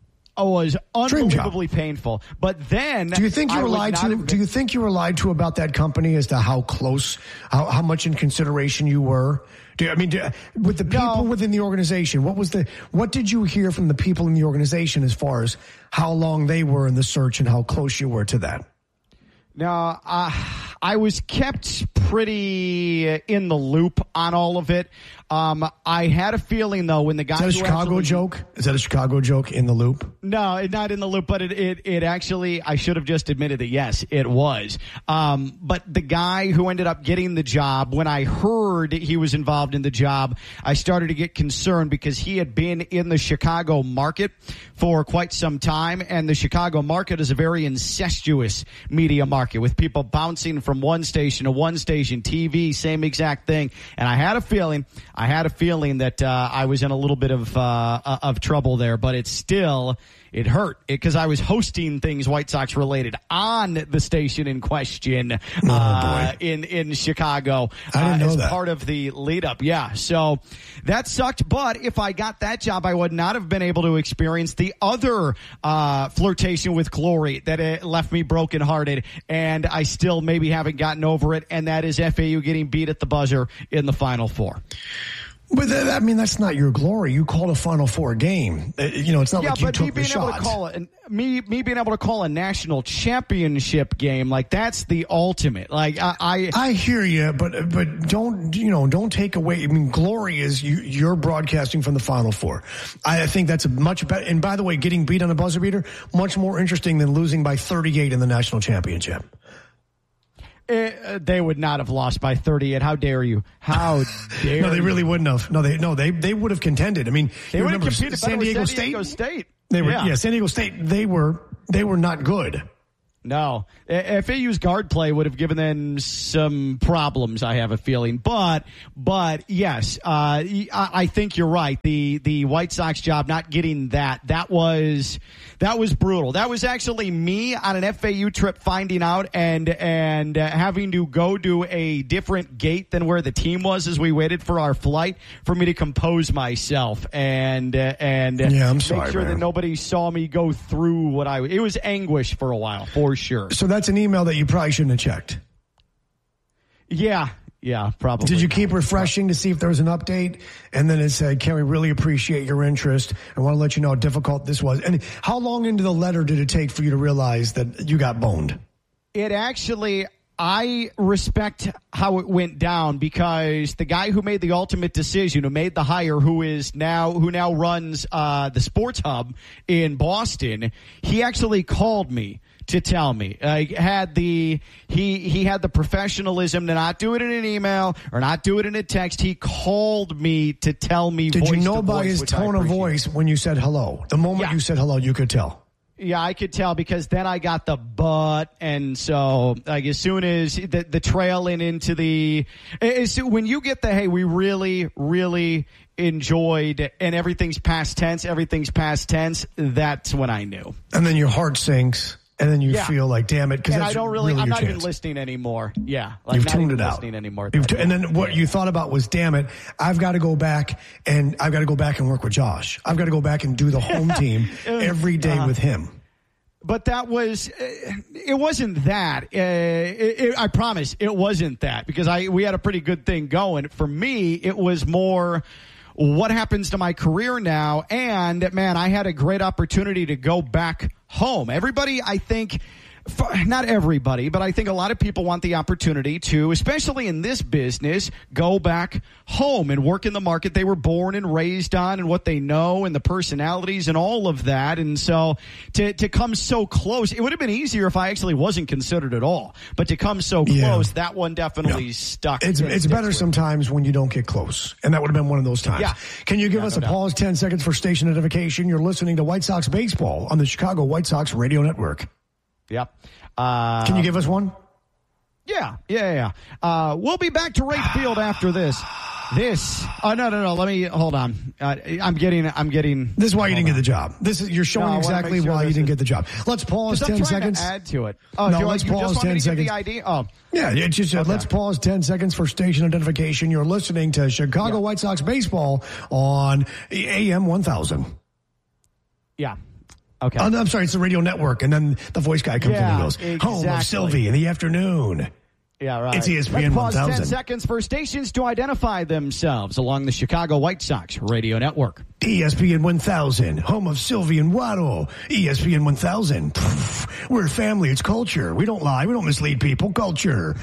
was unbelievably painful. But then do you think you I were lied to? Have, do you think you were lied to about that company as to how close, how, how much in consideration you were? Do, I mean, do, with the people no. within the organization, what was the what did you hear from the people in the organization as far as how long they were in the search and how close you were to that? No, uh, I was kept pretty in the loop on all of it. Um, I had a feeling, though, when the guys... Is that a Chicago joke? Is that a Chicago joke, in the loop? No, not in the loop, but it, it, it actually, I should have just admitted that, yes, it was. Um, but the guy who ended up getting the job, when I heard he was involved in the job, I started to get concerned because he had been in the Chicago market for quite some time, and the Chicago market is a very incestuous media market with people bouncing from one station to one station, T V, same exact thing. And I had a feeling... I I had a feeling that uh, I was in a little bit of uh, of trouble there, but it's still it hurt because I was hosting things White Sox related on the station in question oh, uh, in in Chicago I didn't uh, know as that. part of the lead up. Yeah, so that sucked. But if I got that job, I would not have been able to experience the other uh, flirtation with glory that it left me brokenhearted, and I still maybe haven't gotten over it. And that is F A U getting beat at the buzzer in the Final Four. But that, I mean, that's not your glory. You called a Final Four game. Uh, you know, it's not yeah, like you but took me the being able shot. to call it, and me me being able to call a national championship game, like that's the ultimate. Like I, I, I hear you, but but don't you know? Don't take away. I mean, glory is you. You're broadcasting from the Final Four. I think that's a much better. And by the way, getting beat on a buzzer beater much more interesting than losing by thirty-eight in the national championship. Uh, they would not have lost by thirty-eight. How dare you? How dare No, they you? really wouldn't have. No, they no, they they would have contended. I mean, They you would have remember competed San better with Diego San Diego State. State. They were yeah. yeah, San Diego State. They were they were not good. No, F A U's guard play would have given them some problems, I have a feeling. But, but yes, uh, I think you're right. The the White Sox job, not getting that, that was that was brutal. That was actually me on an F A U trip finding out and and uh, having to go to a different gate than where the team was as we waited for our flight for me to compose myself and uh, and uh, Yeah, I'm make sorry, sure man. that nobody saw me go through what I. It was anguish for a while, for sure. So that's an email that you probably shouldn't have checked. Yeah, yeah, probably. Did you keep refreshing to see if there was an update? And then it said, "Can we really appreciate your interest? I want to let you know how difficult this was." And how long into the letter did it take for you to realize that you got boned? It actually, I respect how it went down because the guy who made the ultimate decision, who made the hire, who is now who now runs uh, the Sports Hub in Boston, he actually called me to tell me. Uh, had the he he had the professionalism to not do it in an email or not do it in a text. He called me to tell me. Did voice you know to by voice, his which I tone of appreciate. voice when you said hello? The moment Yeah. you said hello, you could tell. Yeah, I could tell because then I got the but, and so like as soon as the the trail in into the as, when you get the hey, we really really enjoyed and everything's past tense, everything's past tense. That's when I knew. And then your heart sinks, and then you Yeah. feel like, damn it, because And that's I don't really, really I'm your not chance. even listening anymore. Yeah, like You've not tuned even it out. listening anymore. You've t- and then what you thought about was, damn it, I've got to go back and I've got to go back and work with Josh. I've got to go back and do the home team every day Uh-huh. with him. But that was, uh, it wasn't that. Uh, it, it, I promise it wasn't that because I we had a pretty good thing going. For me, it was more what happens to my career now. And, man, I had a great opportunity to go back home. Everybody, I think, not everybody, but I think a lot of people want the opportunity to, especially in this business, go back home and work in the market they were born and raised on and what they know and the personalities and all of that. And so to, to come so close, it would have been easier if I actually wasn't considered at all. But to come so Yeah. close, that one definitely Yeah. stuck. It's It it's sticks better with me. sometimes when you don't get close. And that would have been one of those times. Yeah. Can you give Yeah, us no a doubt. pause, ten seconds for station identification? You're listening to White Sox Baseball on the Chicago White Sox Radio Network. Yep. Uh, Can you give us one? Yeah, yeah, yeah. Uh, we'll be back to right field after this. This. Oh no, no, no. Let me hold on. Uh, I'm getting. I'm getting. This is why you didn't hold get the job. This is you're showing No, I wanna exactly make sure why you this didn't is- get the job. Let's pause Because I'm ten trying seconds. to add to it. Oh, No, do let's you pause just want ten me to give seconds. the I D? Oh, Yeah, it's just, uh, Okay. let's pause ten seconds for station identification. You're listening to Chicago White Sox Baseball on A M one thousand. yeah. Okay. Oh, no, I'm sorry, it's the radio network. And then the voice guy comes in Yeah, and goes, home of exactly. Sylvie in the afternoon. Yeah, right. It's E S P N Let's pause one thousand. ten seconds for stations to identify themselves along the Chicago White Sox radio network. E S P N one thousand, home of Sylvie and Waddle. E S P N one thousand. Pff, we're a family. It's culture. We don't lie. We don't mislead people. Culture.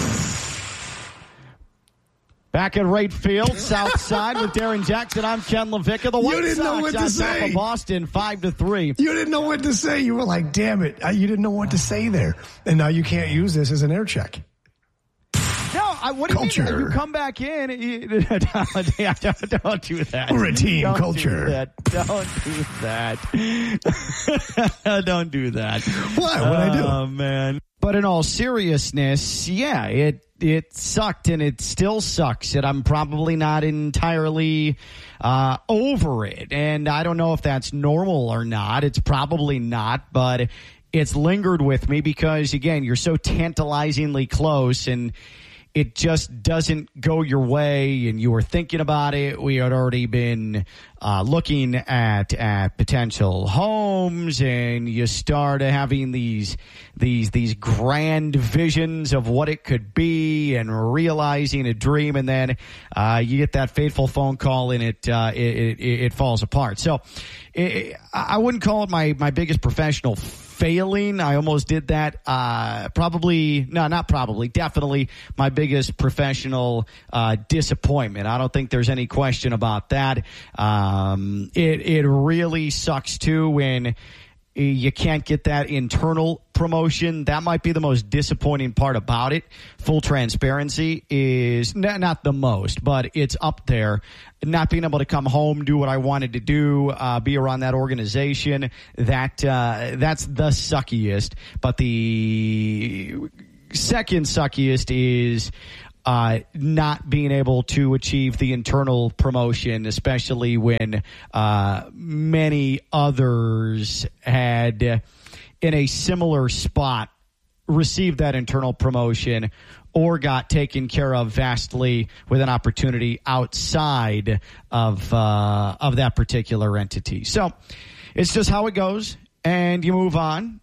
Back at right field, south side with Darren Jackson. I'm Ken LaVicka. The You White didn't Sox know what to on top say. of Boston, five to three. You didn't know what to say. You were like, damn it. You didn't know what to say there. And now you can't use this as an air check. No, I, what do you Culture. mean? You come back in. You, don't, don't, don't do that. We're a team. Don't Culture. Do that. Don't do that. Don't do that. What? What'd I do? Oh, man. But in all seriousness, yeah, it it sucked and it still sucks, and I'm probably not entirely uh, over it. And I don't know if that's normal or not. It's probably not, but it's lingered with me because, again, you're so tantalizingly close and it just doesn't go your way, and you were thinking about it. We had already been uh, looking at at potential homes, and you start having these these these grand visions of what it could be, and realizing a dream, and then uh, you get that fateful phone call, and it uh, it, it, it falls apart. So it, I wouldn't call it my my biggest professional failing. I almost did that. Uh, probably, no, not probably, definitely my biggest professional uh, disappointment. I don't think there's any question about that. Um, it, it really sucks too when you can't get that internal promotion. That might be the most disappointing part about it. Full transparency is not, not the most, but it's up there. Not being able to come home, do what I wanted to do, uh, be around that organization, that uh, that's the suckiest. But the second suckiest is Uh, not being able to achieve the internal promotion, especially when uh, many others had, uh, in a similar spot, received that internal promotion or got taken care of vastly with an opportunity outside of uh, of that particular entity. So it's just how it goes, and you move on.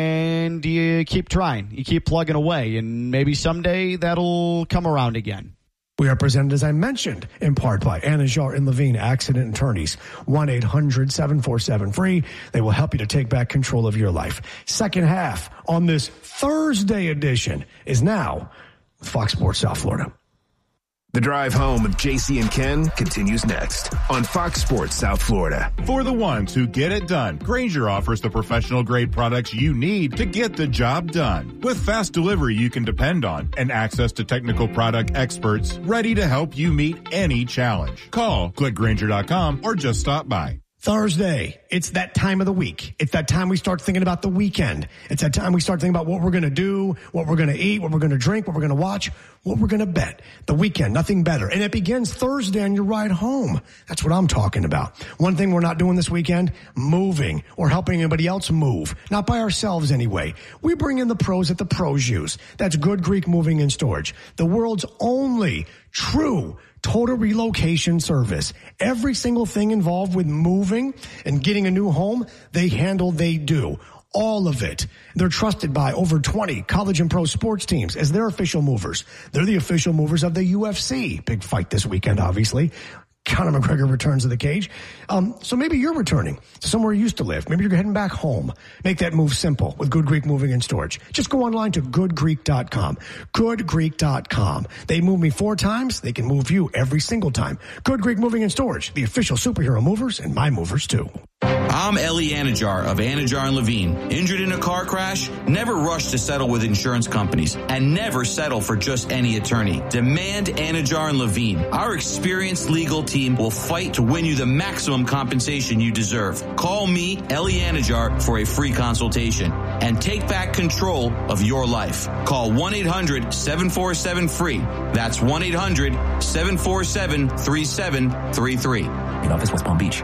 And you keep trying. You keep plugging away. And maybe someday that'll come around again. We are presented, as I mentioned, in part by Anajar and Levine Accident Attorneys. one eight hundred seven four seven free. They will help you to take back control of your life. Second half on this Thursday edition is now with Fox Sports South Florida. The drive home with J C and Ken continues next on Fox Sports South Florida. For the ones who get it done, Grainger offers the professional grade products you need to get the job done. With fast delivery you can depend on and access to technical product experts ready to help you meet any challenge. Call, click Grainger dot com, or just stop by. Thursday, it's that time of the week. It's that time we start thinking about the weekend. It's that time we start thinking about what we're going to do, what we're going to eat, what we're going to drink, what we're going to watch, what we're going to bet. The weekend, nothing better. And it begins Thursday on your ride home. That's what I'm talking about. One thing we're not doing this weekend, moving or helping anybody else move. Not by ourselves anyway. We bring in the pros that the pros use. That's Good Greek Moving and Storage. The world's only true total relocation service. Every single thing involved with moving and getting a new home, they handle, they do. All of it. They're trusted by over twenty college and pro sports teams as their official movers. They're the official movers of the U F C. Big fight this weekend, obviously. Conor McGregor returns to the cage. Um, so maybe you're returning to somewhere you used to live. Maybe you're heading back home. Make that move simple with Good Greek Moving and Storage. Just go online to good greek dot com. good greek dot com. They moved me four times. They can move you every single time. Good Greek Moving and Storage, the official superhero movers and my movers too. I'm Ellie Anajar of Anajar and Levine. Injured in a car crash? Never rush to settle with insurance companies and never settle for just any attorney. Demand Anajar and Levine. Our experienced legal team will fight to win you the maximum compensation you deserve. Call me, Ellie Anajar, for a free consultation and take back control of your life. Call one eight hundred seven four seven free. That's one eight hundred seven four seven three seven three three. In office, West Palm Beach.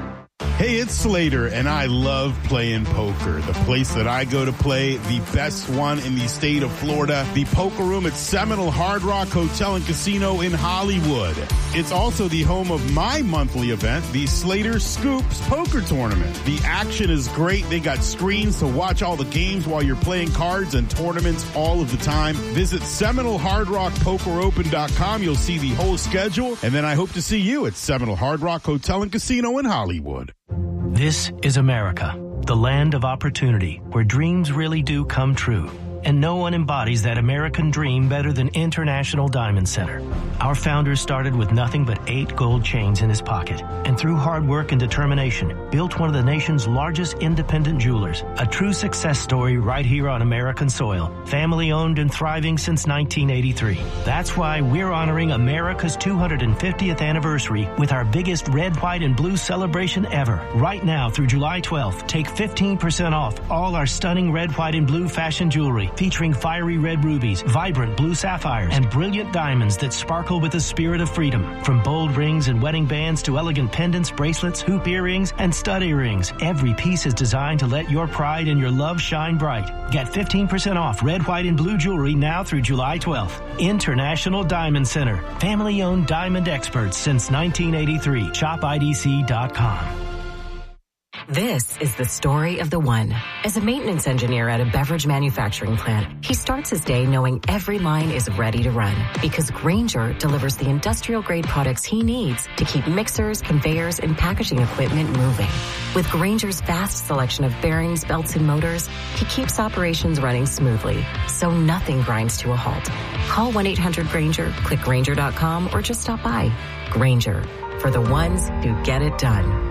Hey, it's Slater, and I love playing poker. The place that I go to play, the best one in the state of Florida, the Poker Room at Seminole Hard Rock Hotel and Casino in Hollywood. It's also the home of my monthly event, the Slater Scoops Poker Tournament. The action is great. They got screens to watch all the games while you're playing cards and tournaments all of the time. Visit Seminole Hard Rock Poker Open dot com. You'll see the whole schedule, and then I hope to see you at Seminole Hard Rock Hotel and Casino in Hollywood. This is America, the land of opportunity, where dreams really do come true. And no one embodies that American dream better than International Diamond Center. Our founder started with nothing but eight gold chains in his pocket, and through hard work and determination, built one of the nation's largest independent jewelers. A true success story right here on American soil. Family owned and thriving since nineteen eighty-three. That's why we're honoring America's two hundred fiftieth anniversary with our biggest red, white, and blue celebration ever. Right now through July twelfth, take fifteen percent off all our stunning red, white, and blue fashion jewelry featuring fiery red rubies, vibrant blue sapphires, and brilliant diamonds that sparkle with the spirit of freedom. From bold rings and wedding bands to elegant pendants, bracelets, hoop earrings, and stud earrings, every piece is designed to let your pride and your love shine bright. Get fifteen percent off red, white, and blue jewelry now through July twelfth. International Diamond Center. Family-owned diamond experts since nineteen eighty-three. shop I D C dot com. This is the story of the one. As a maintenance engineer at a beverage manufacturing plant, he starts his day knowing every line is ready to run because Grainger delivers the industrial-grade products he needs to keep mixers, conveyors, and packaging equipment moving. With Grainger's vast selection of bearings, belts, and motors, he keeps operations running smoothly, so nothing grinds to a halt. Call one eight hundred Grainger, click Grainger dot com, or just stop by. Grainger, for the ones who get it done.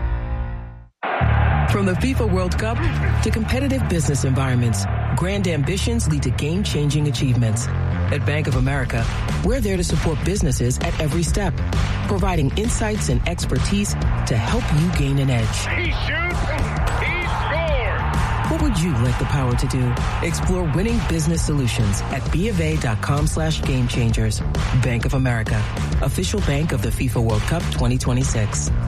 From the FIFA World Cup to competitive business environments, grand ambitions lead to game-changing achievements. At Bank of America, we're there to support businesses at every step, providing insights and expertise to help you gain an edge. He shoots, he scores! What would you like the power to do? Explore winning business solutions at BofA.com slash game changers. Bank of America, official bank of the FIFA World Cup twenty twenty-six.